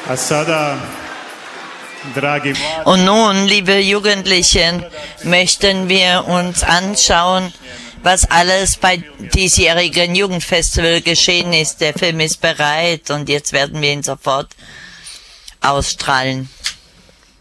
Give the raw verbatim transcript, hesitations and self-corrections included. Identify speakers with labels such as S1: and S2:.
S1: Und nun, liebe Jugendlichen, möchten wir uns anschauen, was alles bei diesjährigen Jugendfestival geschehen ist. Der Film ist bereit und jetzt werden wir ihn sofort ausstrahlen.